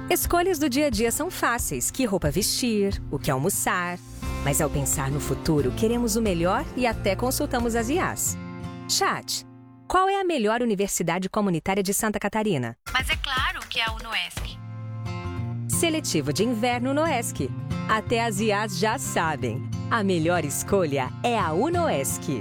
Escolhas do dia a dia são fáceis. Que roupa vestir, o que almoçar. Mas ao pensar no futuro, queremos o melhor e até consultamos as IAs. Chat, qual é a melhor universidade comunitária de Santa Catarina? Mas é claro que é a UNOESC. Seletivo de inverno UNOESC. Até as IAs já sabem. A melhor escolha é a UNOESC.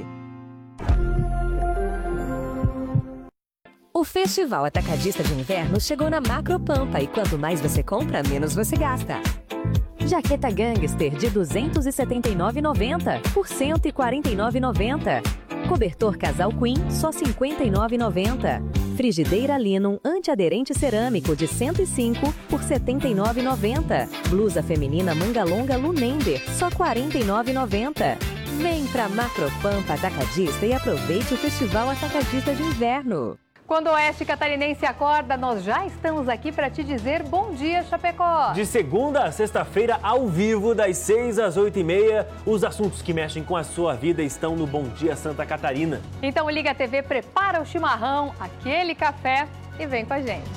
O Festival Atacadista de Inverno chegou na Macropampa e quanto mais você compra, menos você gasta. Jaqueta Gangster de R$ 279,90 por R$ 149,90. Cobertor Casal Queen, só R$ 59,90. Frigideira Linum antiaderente cerâmico de 105 por R$ 79,90. Blusa feminina manga longa Lunender, só R$ 49,90. Vem pra Macropampa Atacadista e aproveite o Festival Atacadista de Inverno. Quando o Oeste Catarinense acorda, nós já estamos aqui para te dizer bom dia, Chapecó. De segunda a sexta-feira, ao vivo, das 6 às 8h30, os assuntos que mexem com a sua vida estão no Bom Dia Santa Catarina. Então liga a TV, prepara o chimarrão, aquele café e vem com a gente.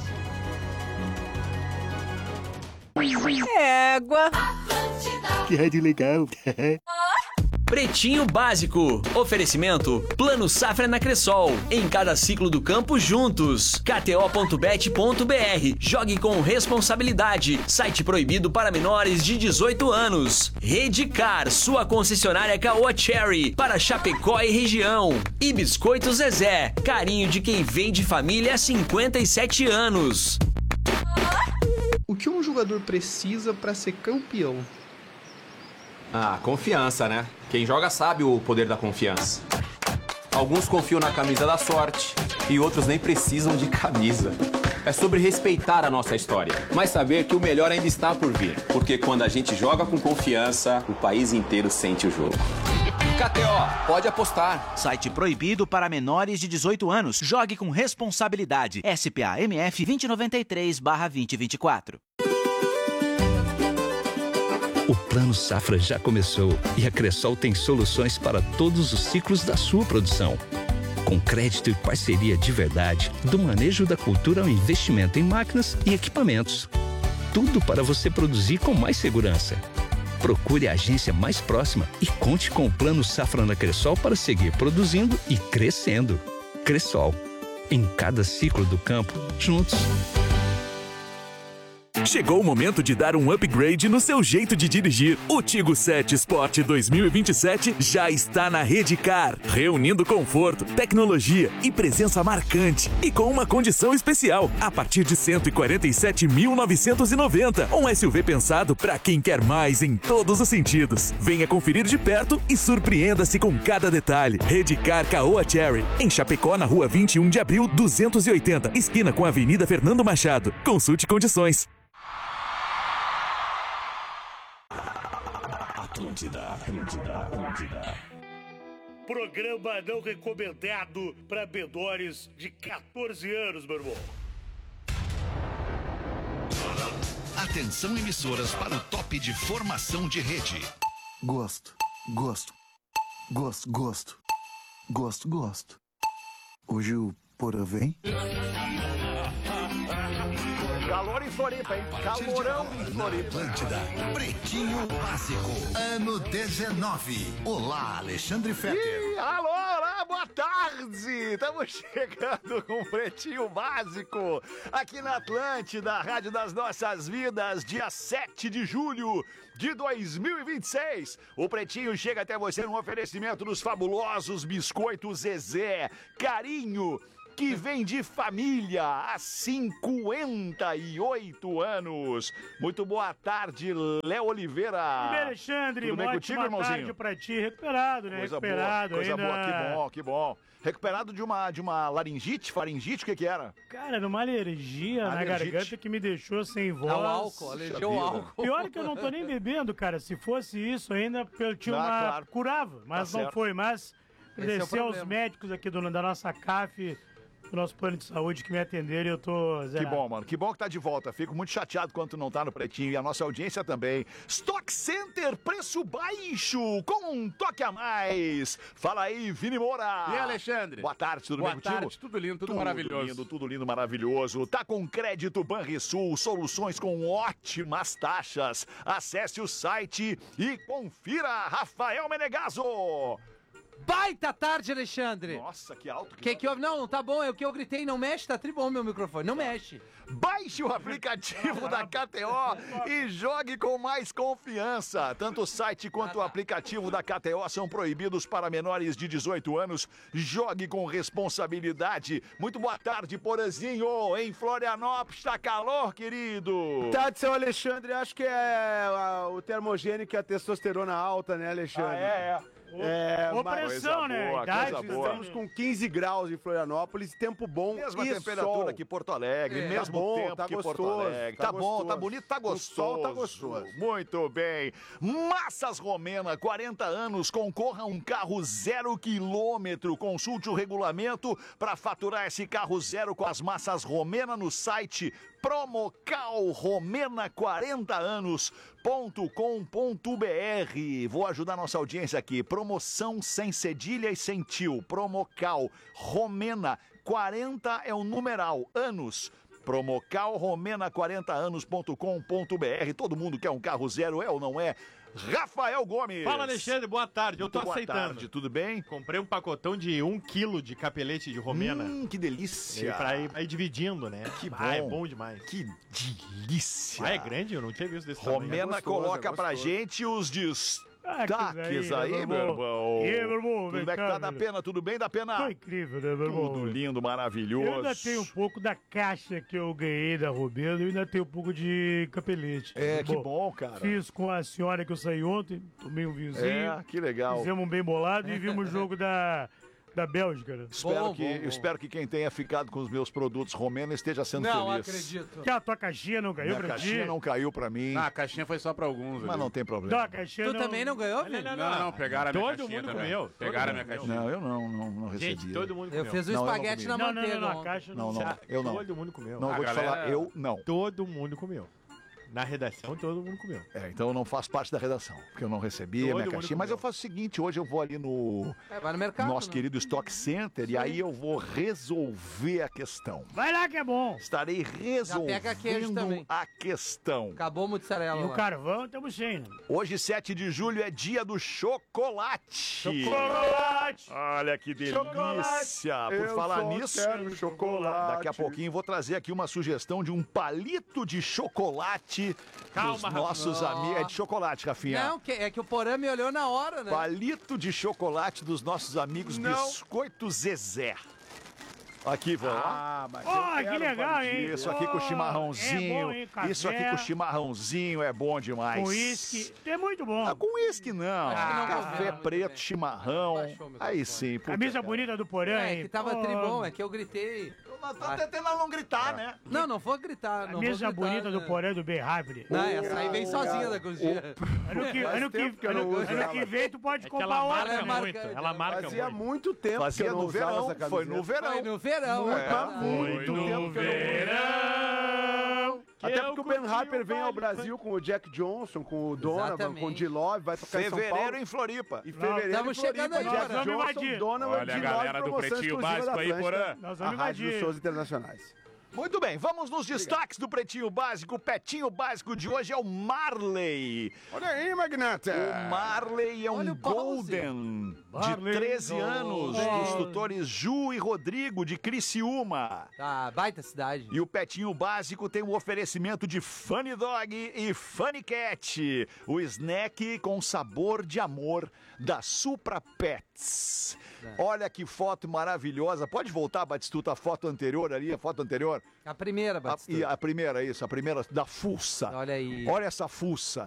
Égua! Que rádio legal! Pretinho Básico. Oferecimento Plano Safra na Cressol. Em cada ciclo do campo juntos. KTO.bet.br. Jogue com responsabilidade. Site proibido para menores de 18 anos. Redcar, sua concessionária Caoa Cherry. Para Chapecó e região. E Biscoito Zezé. Carinho de quem vem de família há 57 anos. O que um jogador precisa para ser campeão? Confiança, né? Quem joga sabe o poder da confiança. Alguns confiam na camisa da sorte e outros nem precisam de camisa. É sobre respeitar a nossa história, mas saber que o melhor ainda está por vir. Porque quando a gente joga com confiança, o país inteiro sente o jogo. KTO, pode apostar. Site proibido para menores de 18 anos. Jogue com responsabilidade. SPA MF 2093/2024. O Plano Safra já começou e a Cressol tem soluções para todos os ciclos da sua produção. Com crédito e parceria de verdade, do manejo da cultura ao investimento em máquinas e equipamentos. Tudo para você produzir com mais segurança. Procure a agência mais próxima e conte com o Plano Safra na Cressol para seguir produzindo e crescendo. Cressol, em cada ciclo do campo, juntos. Chegou o momento de dar um upgrade no seu jeito de dirigir. O Tiggo 7 Sport 2027 já está na Redcar, reunindo conforto, tecnologia e presença marcante. E com uma condição especial, a partir de R$ 147.990. Um SUV pensado para quem quer mais em todos os sentidos. Venha conferir de perto e surpreenda-se com cada detalhe. Redcar Caoa Cherry, em Chapecó, na rua 21 de abril, 280, esquina com a Avenida Fernando Machado. Consulte condições. Atlântida. Programa não recomendado para menores de 14 anos, meu irmão. Atenção, emissoras, para o top de formação de rede. Gosto. Hoje o Porã vem? Calor em Floripa, hein? Calorão em Floripa. Atlântida, Pretinho Básico, ano 19. Olá, Alexandre Fetter. Olá, boa tarde. Estamos chegando com o Pretinho Básico aqui na Atlântida, Rádio das Nossas Vidas, dia 7 de julho de 2026. O Pretinho chega até você num oferecimento dos fabulosos Biscoitos Zezé. Carinho que vem de família há 58 anos. Muito boa tarde, Léo Oliveira. E Alexandre, tudo bem contigo, irmãozinho? Tarde pra ti, recuperado, né? Coisa Recuperado, boa, que bom. Recuperado de uma laringite, faringite, o que era? Cara, numa alergia na garganta que me deixou sem voz. Ao álcool, alergia ao álcool. Pior que eu não tô nem bebendo, cara. Se fosse isso ainda, eu tinha claro. curava, mas tá não certo. Foi, mas agradecer aos médicos aqui da nossa CAF, do nosso plano de saúde que me atenderam e eu tô zerado. Que bom, mano. Que bom que tá de volta. Fico muito chateado quando tu não tá no Pretinho e a nossa audiência também. Stock Center, preço baixo, com um toque a mais. Fala aí, Vini Moura. E aí, Alexandre? Boa tarde, tudo bem contigo? Boa tarde, tudo lindo, tudo maravilhoso. Tudo lindo, maravilhoso. Tá com crédito Banrisul, soluções com ótimas taxas. Acesse o site e confira, Rafael Menegaso. Baita tarde, Alexandre. Nossa, que alto. Que houve? Não tá bom, é o que eu gritei, não mexe, tá tribom meu microfone, não mexe. Baixe o aplicativo da KTO e jogue com mais confiança. Tanto o site quanto o aplicativo da KTO são proibidos para menores de 18 anos. Jogue com responsabilidade. Muito boa tarde, Porazinho. Em Florianópolis tá calor, querido. Boa tarde, seu Alexandre. Acho que é o termogênico e a testosterona alta, né, Alexandre? Opressão, né? Estamos com 15 graus em Florianópolis, tempo bom. Mesma e temperatura sol. que Porto Alegre, mesmo bom, tempo tá que gostoso, Porto Alegre. Tá bom, tá bonito, tá gostoso. O sol tá gostoso. Muito bem. Massas Romena, 40 anos, concorra a um carro 0 quilômetro. Consulte o regulamento para faturar esse carro zero com as Massas Romena no site promocalromena40anos.com.br. Vou ajudar nossa audiência aqui. Promoção sem cedilha e sem tio. Promocal Romena 40 é o numeral, anos. Promocalromena40anos.com.br. Todo mundo quer um carro zero, é ou não é? Rafael Gomes. Fala, Alexandre, boa tarde. Eu tô aceitando. Boa tarde, tudo bem? Comprei um pacotão de 1 quilo de capelete de romena. Que delícia. Pra ir dividindo, né? Que bom. É bom demais. Que delícia. É grande? Eu não tinha visto desse Romena coloca pra gente os destaques aí, meu irmão. E aí, meu irmão? Tudo bem que tá da Pena? Tudo bem, da Pena? Tô incrível, né, meu irmão? Tudo lindo, maravilhoso. Eu ainda tenho um pouco da caixa que eu ganhei da Romena, eu ainda tenho um pouco de capelete. Que bom, cara. Fiz com a senhora que eu saí ontem, tomei um vinhozinho. Que legal. Fizemos um bem bolado e vimos o jogo da Bélgica, né? Espero que quem tenha ficado com os meus produtos Romena esteja sendo feliz. Não acredito. Que a tua caixinha não caiu pra ti? Minha caixinha não caiu pra mim. Ah, a caixinha foi só pra alguns. Mas não tem problema. Tu também não ganhou, Vini? Não, pegaram a minha caixinha também. Comeu. Pegaram a minha caixinha. Não, eu não recebi. Gente, todo mundo comeu. Eu fiz o espaguete na manteiga. Não, a caixa não. Eu não. Todo mundo comeu. Não, vou te falar, eu não. Todo mundo comeu. Na redação, todo mundo comeu. Então eu não faço parte da redação, porque eu não recebi a minha caixinha. Mas eu faço o seguinte, hoje eu vou ali no vai no mercado, nosso querido Stock Center e aí eu vou resolver a questão. Vai lá que é bom. Estarei resolvendo a questão. Acabou o mozzarella. E o carvão, estamos sem. Hoje, 7 de julho, é dia do chocolate. Chocolate! Olha que delícia. Por falar nisso, quero chocolate. Daqui a pouquinho vou trazer aqui uma sugestão de um palito de chocolate dos nossos amigos. É de chocolate, Rafinha. Não, é que o Porã me olhou na hora, né? Palito de chocolate dos nossos amigos Biscoito Zezé. Aqui, vó. Que legal, hein? Isso aqui com chimarrãozinho. É bom, hein? Café. Isso aqui com chimarrãozinho é bom demais. Com uísque. É muito bom. Com uísque não. Café preto, chimarrão. Aí sim. Camisa bonita do Porã, hein? É que tava tribom, é que eu gritei. Tô tentando não gritar, né? Não vou gritar. Camisa bonita do Porã do Ben Rápido. Não, essa aí vem sozinha da cozinha. Ano que vem tu pode comprar outra. Ela marca muito. Fazia muito tempo que eu não usava essa camiseta. Foi no verão. Foi no verão. Muito tempo que eu não uso. Até porque o Ben Harper vem ao Brasil com o Jack Johnson, com o Donovan, com o D-Love, vai tocar em São Paulo. Fevereiro em Floripa. Em fevereiro estamos chegando aí, Jack Johnson, Donovan, olha a galera do Pretinho Básico aí, Porã. A rádio dos shows internacionais. Muito bem, vamos nos destaques do Pretinho Básico. O Petinho Básico de hoje é o Marley. Olha aí, Magnata. O Marley é um Golden de 13 anos, dos tutores Ju e Rodrigo de Criciúma. Baita cidade. E o Petinho Básico tem um oferecimento de Funny Dog e Funny Cat, o snack com sabor de amor da Supra Pets. Olha que foto maravilhosa. Pode voltar, Batistuta, a foto anterior ali, a foto anterior? A primeira, Batistuta. A primeira da fuça. Olha aí. Olha essa fuça.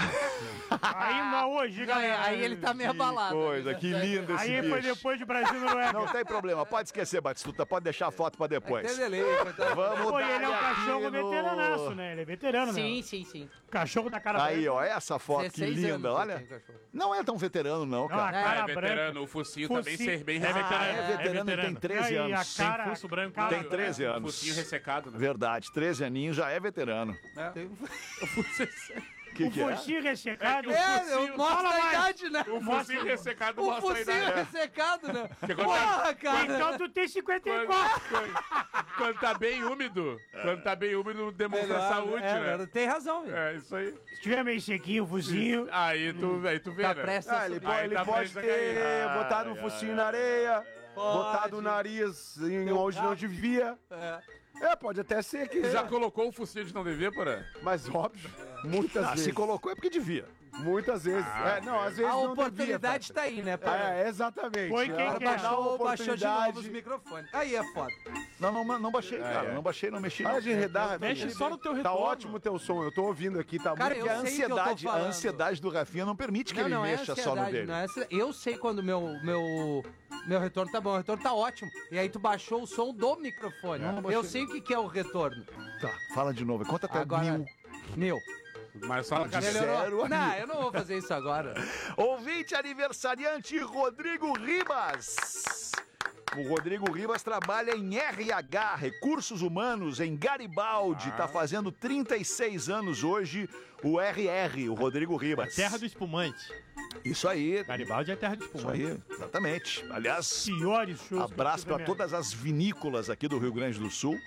Ainda hoje, galera. Aí ele tá meio abalado. Que coisa, que lindo esse bicho. Aí foi depois de Brasil no Oeste. Não tem problema, pode esquecer, Batistuta, pode deixar a foto pra depois. Vamos dar ele é um cachorro veteranaço, isso, né? Ele é veterano, né? Sim. Cachorro da cara Aí, branca. ó, essa foto que linda, olha. Não é tão veterano, não, cara. cara veterano, branca. o focinho também ser bem É veterano, ele tem 13 Aí, anos. a cara, Tem fuço branco. Tem 13 anos. Focinho ressecado, né? Verdade, 13 aninhos já é veterano. O focinho Que é? focinho ressecado. Mostra a idade, né? O focinho ressecado O mostra a focinho idade. ressecado, né? Porque Porra, cara. Então tu tem 54. Quando tá bem úmido, demonstra saúde, né? Tem razão, velho. É, isso aí. Se tiver meio sequinho o focinho... Aí tu vê, Tá né? prestes Ele pode ter botado um focinho na areia, botado o nariz em onde não devia. Pode até ser que... Já colocou o focinho de não dever, porra? Mas óbvio, muitas vezes. Se colocou é porque devia. Muitas vezes. Não, às vezes A não oportunidade devia, tá aí, né? exatamente. Foi quem quer. Baixou de novo os microfones. Aí é foda. Não baixei, cara. Não baixei, não mexi. Para de enredar. Mexe só no teu Tá retorno. ótimo o teu som, eu tô ouvindo aqui, tá Cara, muito... eu sei o que eu tô A falando. ansiedade do Rafinha não permite que ele mexa só no dele. Não é ansiedade. Eu sei quando meu retorno tá bom, o retorno tá ótimo. E aí tu baixou o som do microfone. Eu sei o que é o retorno. Tá, fala de novo. Conta até Agora, 1000. Mas fala de Melhorou? zero. Não, eu não vou fazer isso agora. Ouvinte aniversariante Rodrigo Ribas. O Rodrigo Ribas trabalha em RH, Recursos Humanos, em Garibaldi. Tá fazendo 36 anos hoje, o RR, o Rodrigo Ribas. Terra do espumante. Isso aí. Garibaldi é terra do espumante. Isso aí, exatamente. Aliás, Piores shows. abraço para todas as vinícolas aqui do Rio Grande do Sul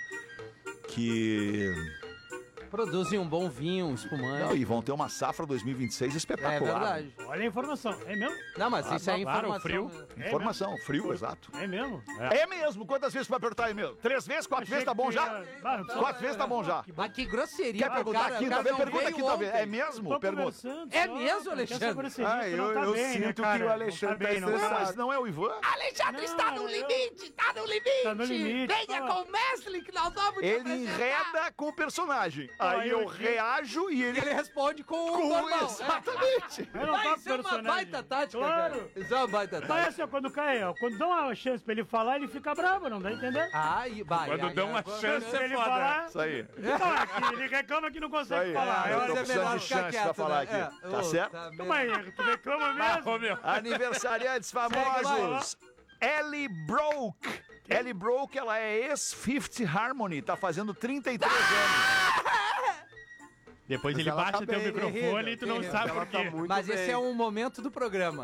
que... Produzem um bom vinho, um espumante. Não, e vão ter uma safra 2026 espetacular. É verdade. Olha a informação. É mesmo? Não, mas isso é claro, informação. frio. Informação, frio, exato. É mesmo? É mesmo? Quantas vezes vai apertar aí mesmo? 3 vezes? 4 vezes tá bom já? 4 vezes tá bom já. Mas que grosseria. Quer perguntar a quinta vez? Pergunta a quinta vez. É mesmo? Pergunta. É mesmo, Alexandre? Eu sinto que o Alexandre tá estressado. Mas não é o Ivan? Alexandre está no limite, tá no limite. Tá no limite. Venha com o Mestre que nós vamos te Ele enreda com o personagem. Aí eu reajo e ele responde com o normal. Exatamente. Eu não faço Isso é uma personagem. baita tática, Claro. cara. Isso é uma baita tática. Mas assim, ó, quando cai, ó, quando dão uma chance pra ele falar, ele fica bravo, não dá entendendo? Quando dão uma chance Se é ele foda. falar... Isso aí. Não, é que ele reclama que não consegue Aí. falar. Eu Olha, tô precisando de chance pra falar aqui. Tá certo? Mas tu reclama mesmo? Aniversariantes famosos. Ellie Broke. Ellie Broke, ela é ex-Fifth Harmony, tá fazendo 33 anos. Depois Mas ele ela baixa tá teu bem, microfone e tu não sabe ela por quê. tá muito Mas esse bem. é um momento do programa.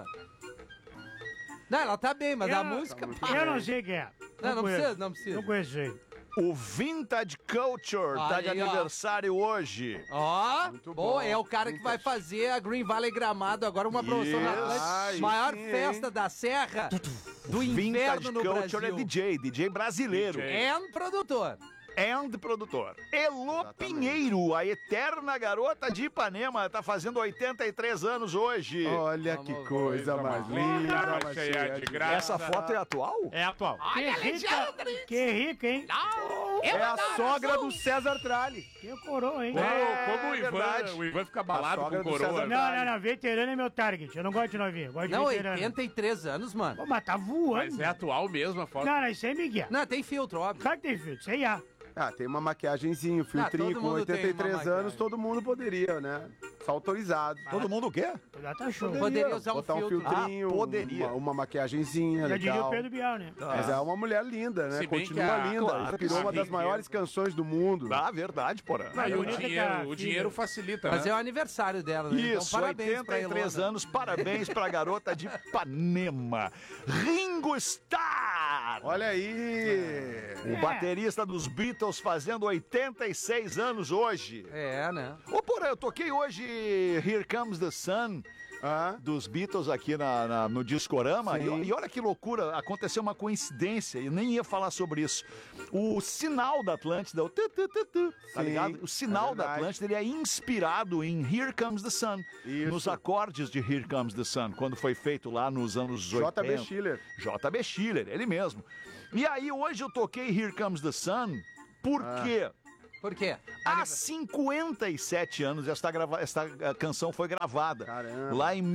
Não, ela tá bem, mas a música... Eu não sei quem é. Não conheço. precisa, não precisa. Não conheço ele. O Vintage Culture tá de Aí, ó. aniversário hoje. Ó, bom, é o cara que vai fazer a Green Valley Gramado agora, uma promoção na Atlântica. Maior festa da Serra do inverno Vintage no Culture Brasil. é DJ brasileiro. And produtor. And produtor. Elô Pinheiro, a eterna garota de Ipanema, tá fazendo 83 anos hoje. Olha que coisa mais linda. mais cheia de graça. Essa foto é atual? É atual. Que rica, hein? É a sogra do César Tralli. Que coroa, hein? Como o Ivan fica balado com coroa. Não, veterano é meu target. Eu não gosto de novinho, gosto de Não, veterano. 83 anos, mano. Pô, mas tá voando. Mas é atual mesmo a foto. Não, isso aí é Miguel. Não, tem filtro, óbvio. Claro que tem filtro, isso aí é. Tem uma maquiagenzinho, filtrinho, todo com mundo tem 83 uma anos, maquiagem. todo mundo poderia, né? Só autorizado. Todo mundo o quê? Já tá show. Poderia usar um botar um filtro. filtrinho, poderia. uma maquiagenzinha, Já diria o legal. Pedro Bial, né? Mas é uma mulher linda, né? Se bem Continua que a- linda. claro, Inspirou uma se das bem maiores canções do mundo. Ah, verdade, porra. Não, e bonita que a o filha. dinheiro facilita, Mas né? é o aniversário dela, né? Isso, Então, parabéns pra 83 Ilona. anos, parabéns pra garota de Ipanema. Ringo Starr! Olha aí! O baterista dos Beatles fazendo 86 anos hoje. É, né? Ô, porra, eu toquei hoje Here Comes the Sun dos Beatles aqui no Discorama. E olha que loucura, aconteceu uma coincidência, eu nem ia falar sobre isso. O sinal da Atlântida, o tu, tá ligado? O sinal da Atlântida, ele é inspirado em Here Comes the Sun. Nos acordes de Here Comes the Sun, quando foi feito lá nos anos 80. JB Schiller. JB Schiller, ele mesmo. E aí hoje eu toquei Here Comes the Sun, por quê? Por quê? Há 57 anos esta canção foi gravada. Caramba. Lá em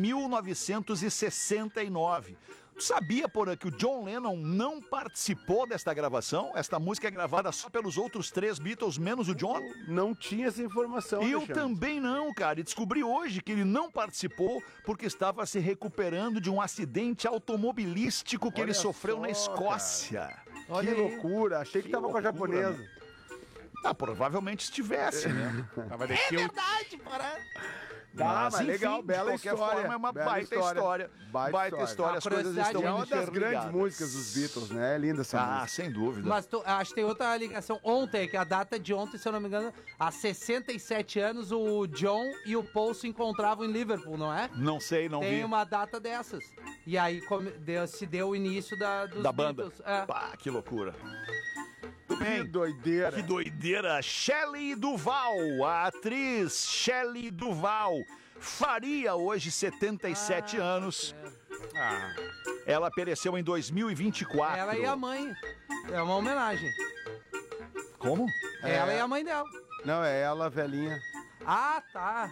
1969. Tu sabia, Porã, que o John Lennon não participou desta gravação? Esta música é gravada só pelos outros 3 Beatles, menos o John? Não tinha essa informação, Eu Alexandre. também não, cara. E descobri hoje que ele não participou porque estava se recuperando de um acidente automobilístico que ele sofreu na Escócia. Que loucura. Achei que tava com a japonesa. Ah, provavelmente estivesse, né? É verdade, Porã. Mas enfim, legal, de bela qualquer história. forma, é uma Bela baita história. Baita história. As coisas estão É uma das interligadas. grandes músicas dos Beatles, né? É linda essa música. Sem dúvida. Mas acho que tem outra ligação. Ontem, que a data de ontem, se eu não me engano, há 67 anos, o John e o Paul se encontravam em Liverpool, não é? Não sei, não vi. Tem uma data dessas. E aí se deu o início dos da banda. Beatles. É. Pá, que loucura. Que doideira. Que doideira. Shelley Duvall, a atriz Shelley Duvall, faria hoje 77 anos. Ela pereceu em 2024. Ela e a mãe. É uma homenagem. Como? Ela e a mãe dela. Não, é ela, velhinha. Ah, tá.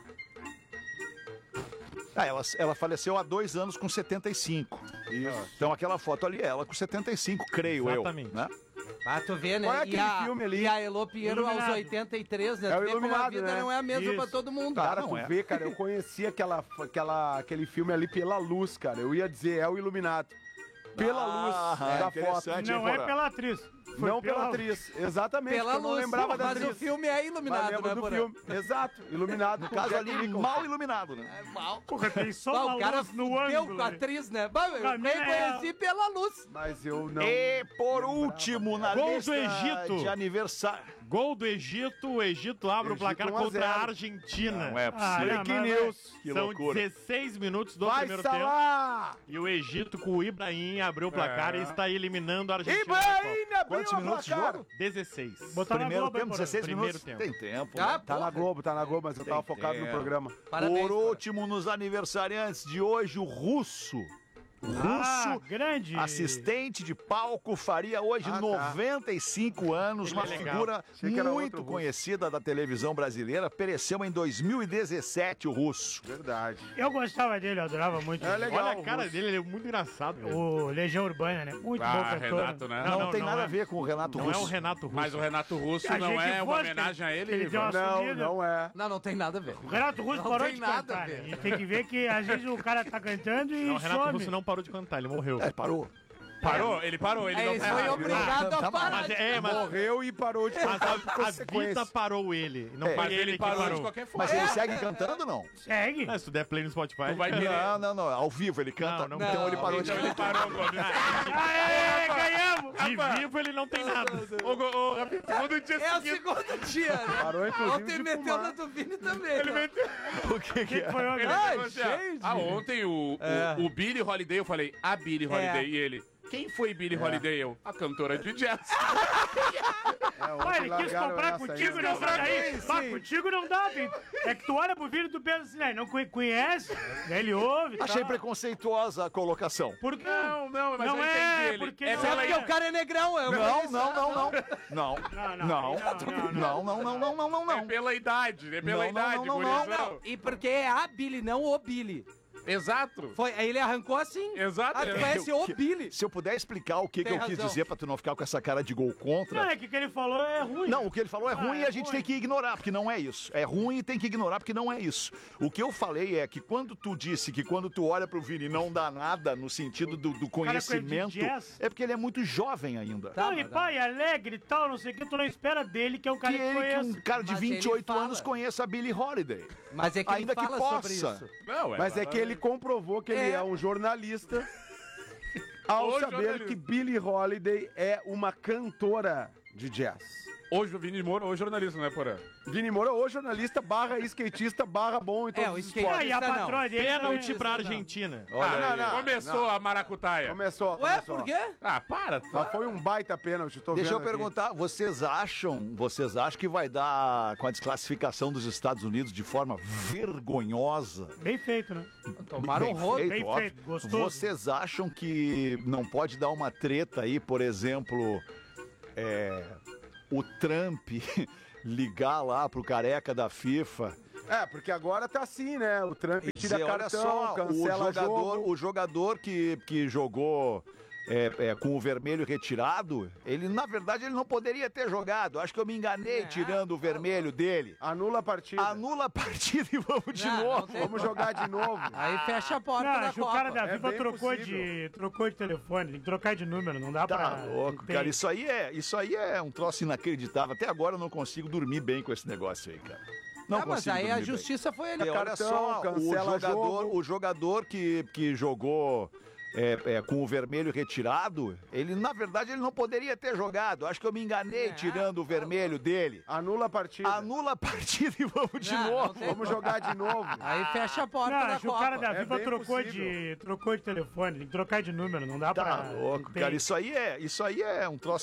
Ela faleceu há 2 anos com 75. Isso. Então aquela foto ali é ela com 75, creio Exatamente. eu. Né? Ah, tu vê, né? Qual é aquele filme ali? E a Elô Pinheiro aos 83, né? É o Tu vê como a Iluminado, vida né? não é a mesma Isso. pra todo mundo. Cara, não tu é. vê, cara, eu conheci aquele filme ali pela luz, cara. Eu ia dizer, é o Iluminado. Pela luz da foto. Não é pela atriz. Foi Não pela atriz, exatamente. Pela eu não luz, lembrava da mas atriz. o filme é iluminado, Mas lembro né, do Porã? filme. Exato, iluminado. No com caso Jack ali, Nicholson. mal iluminado, né? Mal. Porra, tem só Ah, uma o cara luz no deu ângulo. com a atriz, né? Bah, eu reconheci pela luz. Mas eu não... E por último, na Gol do lista Egito. de aniversário. Gol do Egito, o Egito abre o placar 1 a 0. contra a Argentina. Não é possível. Fake news. Que São loucura. 16 minutos do Vai, primeiro Salah! tempo. E o Egito com o Ibrahim abriu o placar e está eliminando a Argentina. Ibrahim abriu Quantos o minutos de placar. jogo? 16. Botar na Primeiro Globo, tempo, hein, 16 Primeiro minutos? tempo. Tem tempo. Ah, né? Tá na Globo, mas eu tava focado no programa. Parabéns, Por Porã. último, nos aniversariantes de hoje, o Russo. grande. Assistente de palco, faria hoje 95 anos, uma Ele é legal. figura Achei que era muito outro conhecida da televisão brasileira, pereceu em 2017 o Russo. Verdade. Eu gostava dele, eu adorava muito. É legal, Olha a cara Russo. dele, ele é muito engraçado. O Legião Urbana, né? Muito bom cantor. Renato, né? Não, tem nada a ver com o Renato Não Russo. é o Renato Russo. Mas o Renato Russo Achei não que é uma fosse, homenagem a ele, ele deu uma Ivan? sumida. Não é. Não tem nada a ver. O Renato Russo Não parou tem de nada a cantar, ver. né? A gente tem que ver que às vezes o cara tá cantando e Não, o Renato some. Russo não parou de cantar, ele morreu. Parou. Parou? Ele parou, ele não Ele tá foi errado. obrigado a parar. Mas Morreu e parou de mas cantar por a consequência. vida parou ele. Não foi Mas ele ele que parou parou. de qualquer forma. Mas ele segue cantando, não? Segue. Se tu der play no Spotify. Tu vai querer. Não. Ao vivo ele canta. Não, então ele parou de Então ele cantar. parou, Gomes. Aê, ganhamos! De vivo ele não tem nada. Ô, Rafinha, segundo dia É o seguinte. segundo dia, né? Parou, inclusive, Ontem de meteu fumar. na do Vini também. Ele né? meteu. O que é? Foi Ele Ah, falou assim, gente. ontem o Billie Holiday, eu falei, a Billie Holiday, e ele... Quem foi Billie Holiday? Eu, a cantora de jazz. Pai, ele quis comprar contigo, não dá daí. sim. Mas contigo não dá, tem. É que tu olha pro vídeo e tu pensa assim, né? Não conhece, ele ouve. Achei tá. preconceituosa a colocação. Por quê? Não, mas Não eu é, entendi ele. porque É não pela Porque idade. o cara é negrão, eu Não. conheço. Não. É pela idade, é pela Não, idade, não, gurizão. Não, e porque é a Billy, não o Billy. Exato. Foi, aí ele arrancou assim. Exato. Ah, tu conhece o Billy. Se eu puder explicar o que Tem eu quis razão. dizer pra tu não ficar com essa cara de gol Não, contra. é que o que ele falou é ruim. Não, o que ele falou é ruim e a gente ruim. tem que ignorar, porque não é isso. É ruim e tem que ignorar, porque não é isso. O que eu falei é que quando tu disse que quando tu olha pro Vini não dá nada no sentido do conhecimento, jazz. é porque ele é muito jovem ainda. Não, e pai, alegre e tal, não sei o que, tu não espera dele, que é um cara que Que conhece. um cara de Mas ele 28 fala. anos conheça a Billie Holiday. Mas é que Ainda ele que fala possa. sobre isso. Não, Mas é que ele comprovou que ele é um jornalista ao O saber jornalista. que Billie Holiday é uma cantora de jazz. Hoje o Vini Moura, hoje jornalista, não é, Porã? Vini Moura, ou jornalista, barra skatista, barra bom em todos o os skatista esportes. E a não. patroa dele Pênalti também. pra Argentina. Começou a maracutaia. Começou. Ué, por quê? Ah, para. Mas foi um baita pênalti, tô Deixa eu vendo aqui. perguntar, vocês acham que vai dar com a desclassificação dos Estados Unidos de forma vergonhosa? Bem feito, né? Tomaram um rolo. Bem óbvio. feito, gostoso. Vocês acham que não pode dar uma treta aí, por exemplo, o Trump ligar lá pro careca da FIFA. Porque agora tá assim, né? O Trump tira Dizer, cartão, olha só, cancela jogo. o jogador que jogou com o vermelho retirado, ele, na verdade, ele não poderia ter jogado. Acho que eu me enganei tirando o vermelho dele. Anula a partida. Anula a partida e vamos de novo. Vamos jogar de novo. Aí fecha a porta da Acho que o Copa. cara da FIFA bem trocou de telefone, tem que trocar de número, não dá pra... Tá louco, cara. Isso aí é um troço inacreditável. Até agora eu não consigo dormir bem com esse negócio aí, cara. Não mas consigo aí a dormir bem. justiça foi ele. Olha só, o jogador que jogou com o vermelho retirado, ele, na verdade, ele não poderia ter jogado. Acho que eu me enganei tirando o vermelho dele. Anula a partida. Anula a partida e vamos de novo. Vamos jogar de novo. Aí fecha a porta da Acho que o Copa. cara da FIFA bem trocou de telefone, tem que trocar de número, não dá pra... Tá louco, cara. Isso aí é um troço